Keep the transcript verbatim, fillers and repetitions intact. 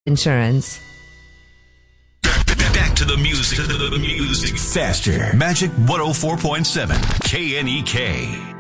Insurance. Back to the music. To the music. Faster. Magic one oh four point seven. K N E K.